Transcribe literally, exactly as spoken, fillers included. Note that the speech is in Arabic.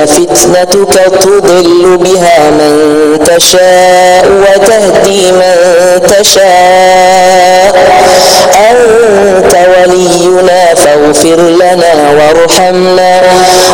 فتنتك تضل بها من تشاء وتهدي من تشاء أنت ولينا فاغفر لنا وارحمنا